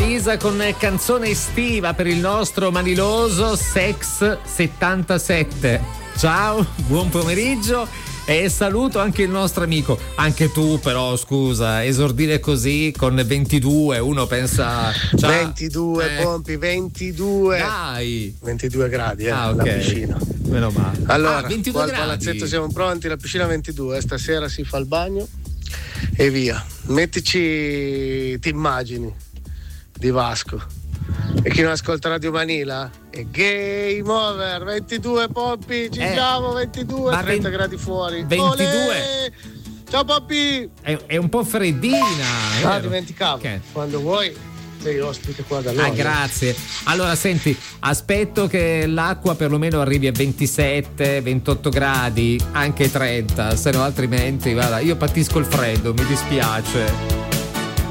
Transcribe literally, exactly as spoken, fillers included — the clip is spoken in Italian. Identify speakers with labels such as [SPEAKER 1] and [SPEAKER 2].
[SPEAKER 1] Elisa con canzone estiva per il nostro maniloso Sex settantasette. Ciao, buon pomeriggio e saluto anche il nostro amico. Anche tu però, scusa, esordire così con ventidue, uno pensa già,
[SPEAKER 2] ventidue,
[SPEAKER 1] eh,
[SPEAKER 2] Pompi, ventidue.
[SPEAKER 1] Dai.
[SPEAKER 2] ventidue gradi, eh,
[SPEAKER 1] ah, ok.
[SPEAKER 2] la piscina.
[SPEAKER 1] Meno male.
[SPEAKER 2] Allora,
[SPEAKER 1] ah, ventidue
[SPEAKER 2] qua al
[SPEAKER 1] gradi.
[SPEAKER 2] palazzetto siamo pronti, la piscina ventidue, stasera si fa il bagno e via. Mettici, ti immagini di Vasco e chi non ascolta Radio Manila è Game Over. Ventidue Poppi, ci
[SPEAKER 1] eh,
[SPEAKER 2] siamo, ventidue, trenta
[SPEAKER 1] venti,
[SPEAKER 2] gradi fuori.
[SPEAKER 1] ventidue.
[SPEAKER 2] Olè! Ciao Poppi.
[SPEAKER 1] È, è un po' freddina.
[SPEAKER 2] Ah, dimenticavo.
[SPEAKER 1] Okay.
[SPEAKER 2] Quando vuoi sei ospite qua da noi.
[SPEAKER 1] Ah, grazie. Allora senti, aspetto che l'acqua perlomeno arrivi a ventisette, ventotto gradi, anche trenta, se no altrimenti guarda, io patisco il freddo, mi dispiace.